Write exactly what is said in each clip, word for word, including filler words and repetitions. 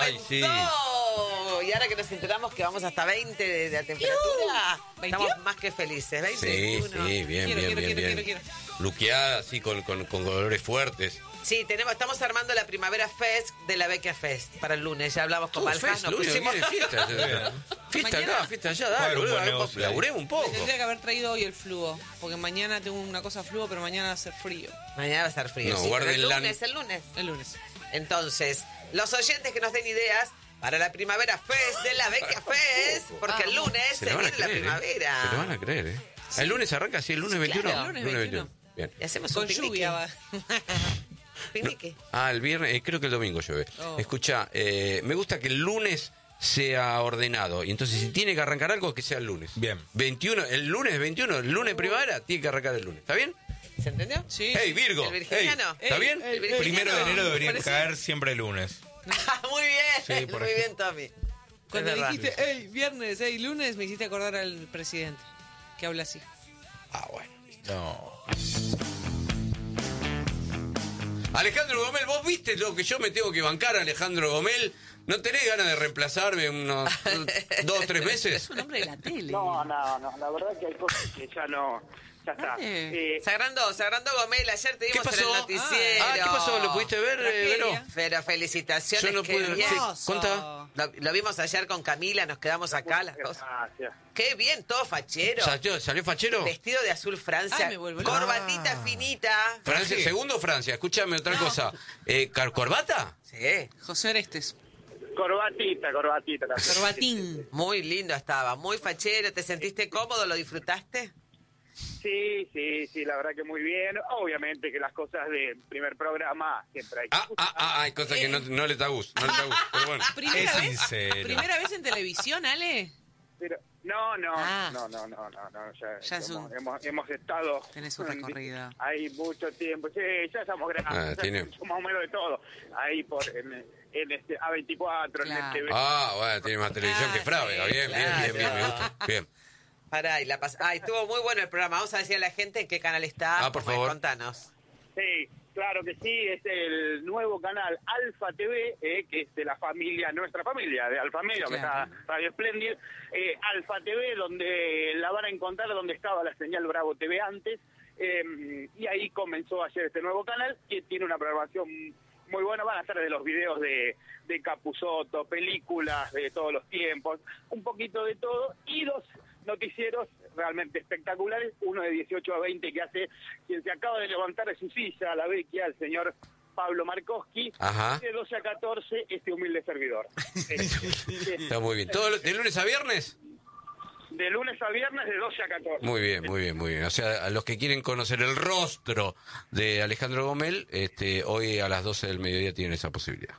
Ay, sí. Y ahora que nos enteramos que vamos hasta veinte de, de la temperatura, estamos más que felices. veinte, Sí, veintiuno. sí, bien, Quiero, bien, quiero, bien, quiero, bien. quiero, Luqueada, así, con, con, con colores fuertes. Sí, tenemos, estamos armando la Primavera Fest de la Vecchia Fest para el lunes. Ya hablamos con Todo Maljas, fest, nos lunes, pusimos... viene fiesta. Fiesta Mañana- acá, fiesta allá, dale, Bueno, un boludo. buen a ver, negocio. Laburemos un poco. Tendría que haber traído hoy el fluo, porque mañana tengo una cosa fluo, pero mañana va a ser frío. Mañana va a estar frío. No, sí, pero el guárdenla. lunes, el lunes. El lunes. Entonces, los oyentes que nos den ideas para la Primavera Fest de la Vecchia Fest, porque el lunes se, Se lo van a viene la creer, primavera. ¿eh? Se lo van a creer, ¿eh? El lunes arranca así, el lunes veintiuno. claro. El lunes veintiuno. Bien. Y hacemos Con un picnic. lluvia va. Picnic. Ah, el viernes, eh, creo que el domingo llueve. Oh. Escucha, eh, me gusta que el lunes sea ordenado. Y entonces, si tiene que arrancar algo, que sea el lunes. Bien. veintiuno, el lunes veintiuno, el lunes primavera, tiene que arrancar el lunes. ¿Está bien? ¿Se entendió? Sí. ¡Hey, Virgo! ¿El virginiano? Hey, ¿está Ey, bien? ey, El Primero de enero debería Parece- caer siempre el lunes. Muy bien, Sí, por muy ejemplo. bien, Tommy. Cuando Es verdad. dijiste, hey, viernes, hey, lunes, me hiciste acordar al presidente, que habla así. Ah, bueno. No. Alejandro Gomel, vos viste lo que yo me tengo que bancar a Alejandro Gomel. ¿No tenés ganas de reemplazarme unos dos o tres meses? Es un hombre de la tele. No, no, no, la verdad que hay cosas que ya no, ya está. Dale. Eh, Se agrandó, se agrandó Gomel. Ayer te ¿Qué vimos en pasó? el noticiero. Ah, ¿qué pasó? ¿Lo pudiste ver, eh, Tragedia. Vero? Pero felicitaciones. Yo no qué pude. bien. Sí, Hermoso. contá. Lo, lo vimos ayer con Camila, nos quedamos acá las dos. gracias. Qué bien, todo fachero. ¿Salió, salió fachero? Vestido de azul Francia. Ay, me vuelvo loca. Corbatita Ah. finita. Francia, Sí. segundo Francia. Escúchame otra cosa. Eh, ¿car- ¿Corbata? Sí, José Orestes. Corbatita, corbatita. la- Corbatín. muy lindo estaba, muy fachero. ¿Te sentiste cómodo? ¿Lo disfrutaste? Sí, sí, sí, la verdad que muy bien. Obviamente que las cosas de primer programa siempre hay que... Ah, ah, ah, hay cosas que no, no le da gusto. No le da gusto, pero bueno. ¿Primera Es vez? sincero. ¿Primera vez en televisión, Ale? Pero, no, no, Ah. no, no, no, no, no, ya, Ya es hemos, un- hemos, hemos estado... Tenés un recorrido. Hay mucho tiempo, sí, ya estamos grandes, Ah, ya tiene- somos más o menos de todo. Ahí por, en, en este A veinticuatro, Claro. en el T V. Ah, bueno, tiene más televisión que Frávega. Bien, bien, bien, bien, me gusta. Bien. Pará, y la pas- Ay, estuvo muy bueno el programa. Vamos a decir a la gente en qué canal está. Ah, por Pues, favor. Contanos. Sí, claro que sí, es el nuevo canal Alfa T V, eh, que es de la familia, nuestra familia, de Alfa Medio, que Claro. está Radio Espléndid. Eh, Alfa T V, donde la van a encontrar donde estaba la señal Bravo T V antes. Eh, y ahí comenzó ayer este nuevo canal, que tiene una programación muy buena. Van a estar de los videos de, de Capusotto, películas de todos los tiempos, un poquito de todo, y dos noticieros realmente espectaculares, uno de dieciocho a veinte que hace quien se acaba de levantar de su silla a la vecchia, el señor Pablo Markowski, Ajá. de doce a catorce este humilde servidor. Eh, Está muy bien. ¿Todo lo- de lunes a viernes? de lunes a viernes de doce a catorce. Muy bien, muy bien, muy bien. O sea, a los que quieren conocer el rostro de Alejandro Gomel, este, hoy a las doce del mediodía tienen esa posibilidad.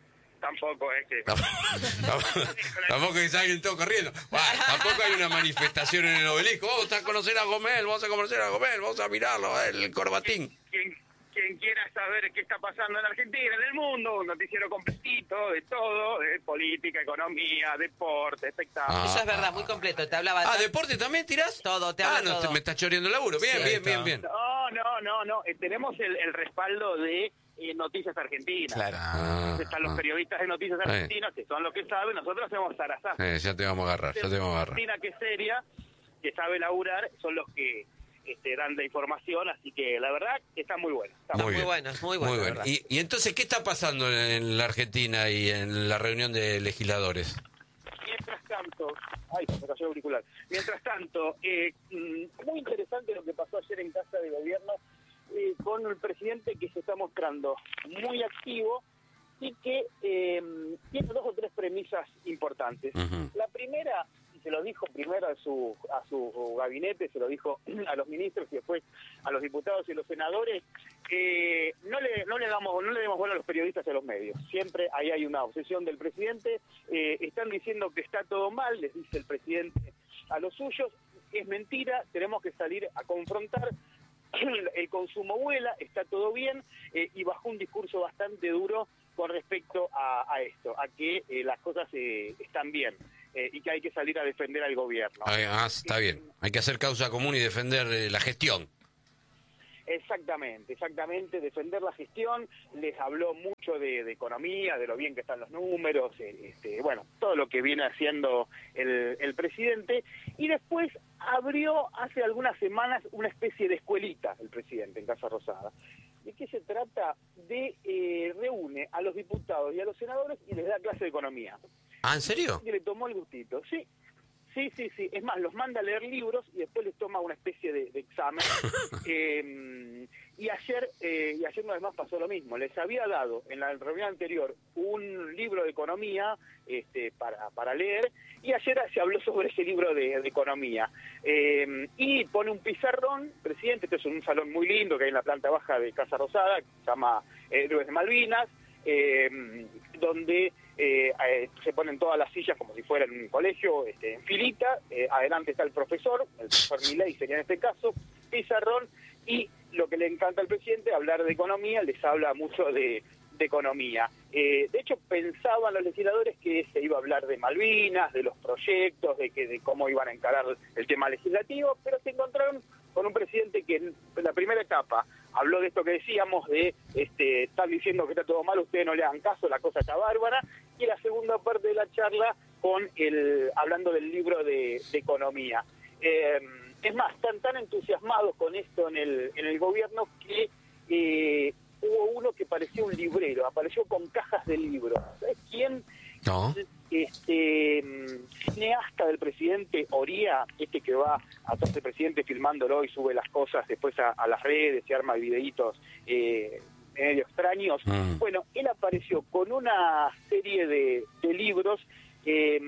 Tampoco es que... Tampoco, tampoco que salgan todos corriendo. Bah, tampoco hay una manifestación en el obelisco. Vamos a conocer a Gomel, vamos a conocer a Gomel, vamos a mirarlo, el corbatín. Quien, quien quiera saber qué está pasando en Argentina, en el mundo, un noticiero completito de todo, de política, economía, deporte, espectáculos. Ah. Eso es verdad, muy completo. Te hablaba... Ah, ¿deporte también tirás? Todo, te Ah, habla no, todo. te- me está choreando el laburo. Bien, Sí, bien, está. bien, bien. No, no, no, no. Eh, tenemos el, el respaldo de eh, Noticias Argentinas. Claro. Ah, Están los ah. periodistas de Noticias Eh. Argentinas, que son los que saben. Nosotros hacemos zarazá. Eh, ya te vamos a agarrar, ya te vamos a agarrar. Argentina, que es seria, que sabe laburar, son los que este, dan la información. Así que la verdad que está muy bueno. Está muy bien. bueno, es muy bueno, Muy ¿verdad? Y, y entonces, ¿qué está pasando en, en la Argentina y en la reunión de legisladores? Mientras tanto, ay, se me cayó el auricular. Mientras tanto, eh, mm, muy interesante lo que pasó ayer en Casa de Gobierno eh, con el presidente que se está mostrando muy activo y que eh, tiene dos o tres premisas importantes. Ujú. La primera, y se lo dijo primero a su a su gabinete, se lo dijo a los ministros y después a los diputados y los senadores, eh, no le no le damos no le demos bola a los periodistas y a los medios. Siempre ahí hay una obsesión del presidente. Eh, están diciendo que está todo mal, les dice el presidente a los suyos. Es mentira, tenemos que salir a confrontar. El consumo vuela, está todo bien, eh, y bajó un discurso bastante duro con respecto a, a esto, a que eh, las cosas eh, están bien eh, y que hay que salir a defender al gobierno. Ah, ah, está bien. Hay que hacer causa común y defender eh, la gestión. Exactamente, exactamente, defender la gestión, les habló mucho de, de economía, de lo bien que están los números, eh, este, bueno, todo lo que viene haciendo el, el presidente, y después abrió hace algunas semanas una especie de escuelita el presidente en Casa Rosada. ¿De qué se trata? De eh, reúne a los diputados y a los senadores y les da clase de economía. ¿Ah, en serio? Y le tomó el gustito, sí. Sí, sí, sí. Es más, los manda a leer libros y después les toma una especie de, de examen. eh, y ayer eh, y ayer una vez más pasó lo mismo. Les había dado en la reunión anterior un libro de economía este, para, para leer y ayer se habló sobre ese libro de, de economía. Eh, y pone un pizarrón, presidente, esto es un salón muy lindo que hay en la planta baja de Casa Rosada, que se llama Héroes de Malvinas, eh, donde... Eh, eh, se ponen todas las sillas como si fuera en un colegio, este, en filita, eh, adelante está el profesor, el profesor Milei sería en este caso, pizarrón, y lo que le encanta al presidente, hablar de economía, les habla mucho de, de economía. Eh, de hecho, pensaban los legisladores que se iba a hablar de Malvinas, de los proyectos, de, que, de cómo iban a encarar el tema legislativo, pero se encontraron con un presidente que en la primera etapa habló de esto que decíamos, de este, están diciendo que está todo mal, ustedes no le hagan caso, la cosa está bárbara, y la segunda parte de la charla con el hablando del libro de, de economía. Eh, es más, están tan entusiasmados con esto en el, en el gobierno que eh, hubo uno que parecía un librero, apareció con cajas de libros. ¿Sabes quién? No. Este cineasta del presidente Oría, este que va atrás del presidente filmándolo y sube las cosas después a, a las redes, se arma videitos eh, medio extraños. Mm. Bueno, él apareció con una serie de, de libros eh,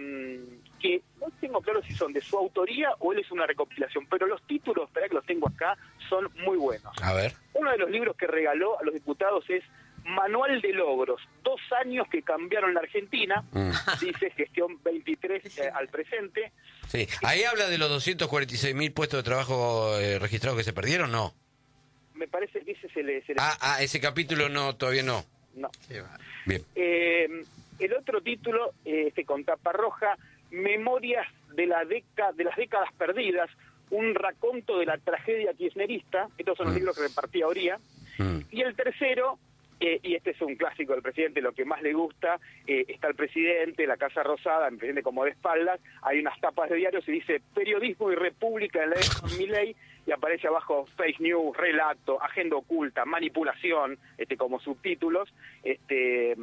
que no tengo claro si son de su autoría o él es una recopilación, pero los títulos, espera que los tengo acá, son muy buenos. A ver. Uno de los libros que regaló a los diputados es Manual de Logros, dos años que cambiaron la Argentina, mm. dice gestión veintitrés eh, al presente. Sí, ahí habla de los doscientos cuarenta y seis mil puestos de trabajo eh, registrados que se perdieron, ¿no? Me parece que ese se le... Se le... Ah, ah, ese capítulo no, todavía no. No. Bien. Eh, el otro título, eh, este con tapa roja, Memorias de, la deca, de las décadas perdidas, un raconto de la tragedia kirchnerista. Estos son los mm. libros que repartía Oría. Mm. Y el tercero... Eh, y este es un clásico del presidente, lo que más le gusta, eh, está el presidente, la Casa Rosada, el presidente como de espaldas, hay unas tapas de diarios y dice Periodismo y República en la época de Milei, y aparece abajo Fake News, Relato, Agenda Oculta, Manipulación, este como subtítulos, este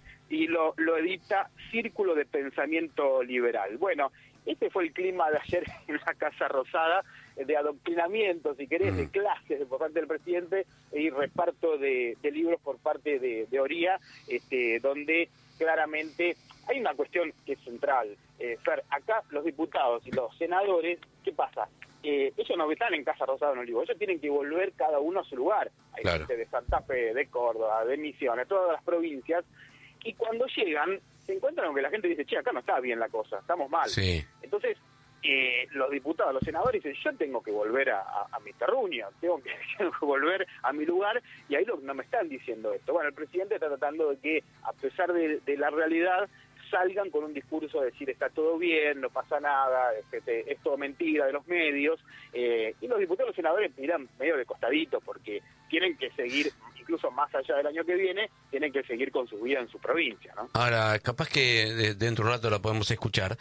y lo, lo edita Círculo de Pensamiento Liberal. Bueno, este fue el clima de ayer en la Casa Rosada, de adoctrinamiento, si querés, de clases por parte del presidente y reparto de, de libros por parte de, de Oría, este, donde claramente hay una cuestión que es central. Eh, Fer, acá los diputados y los senadores, ¿qué pasa? Eh, ellos no están en Casa Rosada, no digo, ellos tienen que volver cada uno a su lugar. Hay claro. gente de Santa Fe, de Córdoba, de Misiones, todas las provincias, y cuando llegan se encuentran con que la gente dice, che, acá no está bien la cosa, estamos mal. Sí. Entonces, eh, los diputados, los senadores dicen, yo tengo que volver a, a, a mi terruño, tengo que, tengo que volver a mi lugar, y ahí lo, no me están diciendo esto. Bueno, el presidente está tratando de que, a pesar de, de la realidad, salgan con un discurso de decir está todo bien, no pasa nada, este, es todo mentira de los medios, eh, y los diputados y los senadores miran medio de costadito porque tienen que seguir, incluso más allá del año que viene, tienen que seguir con su vida en su provincia, ¿no? Ahora, capaz que de, dentro de un rato la podemos escuchar,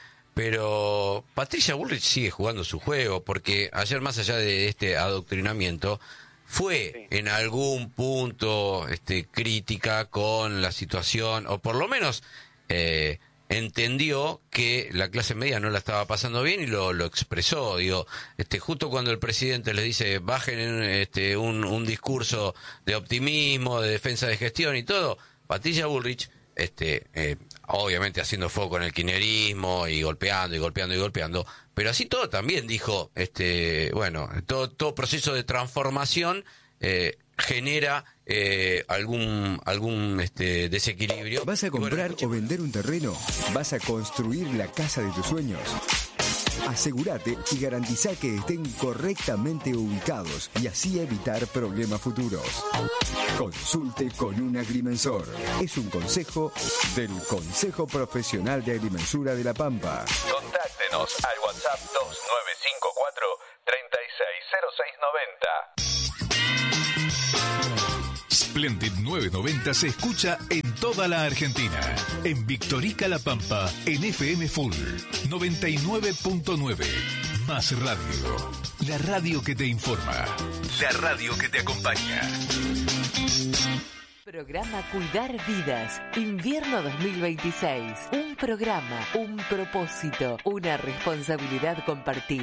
pero Patricia Bullrich sigue jugando su juego, porque ayer, más allá de este adoctrinamiento, fue sí. en algún punto este, crítica con la situación, o por lo menos eh, entendió que la clase media no la estaba pasando bien y lo, lo expresó. Digo, este, justo cuando el presidente les dice bajen este, un, un discurso de optimismo, de defensa de gestión y todo, Patricia Bullrich, este, eh, obviamente haciendo foco en el kirchnerismo y golpeando y golpeando y golpeando, pero así todo también dijo, este, bueno, todo, todo proceso de transformación eh, genera eh, algún algún este desequilibrio. ¿Vas a comprar bueno, o vender un terreno? ¿Vas a construir la casa de tus sueños? Asegúrate y garantiza que estén correctamente ubicados y así evitar problemas futuros. Consulte con un agrimensor. Es un consejo del Consejo Profesional de Agrimensura de La Pampa. Contáctenos al WhatsApp dos nueve cinco cuatro, tres seis cero seis nueve cero. Splendid novecientos noventa se escucha en toda la Argentina. En Victorica La Pampa, en F M Full noventa y nueve punto nueve. Más radio. La radio que te informa. La radio que te acompaña. Programa Cuidar Vidas, invierno dos mil veintiséis. Un programa, un propósito, una responsabilidad compartida.